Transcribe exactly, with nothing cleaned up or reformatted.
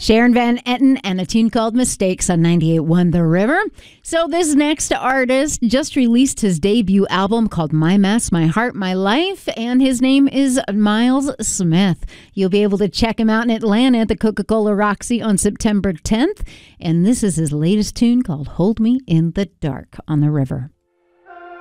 Sharon Van Etten and a tune called Mistakes on ninety-eight point one The River. So this next artist just released his debut album called My Mess, My Heart, My Life, and his name is Miles Smith. You'll be able to check him out in Atlanta at the Coca-Cola Roxy on September tenth. And this is his latest tune called Hold Me in the Dark on The River.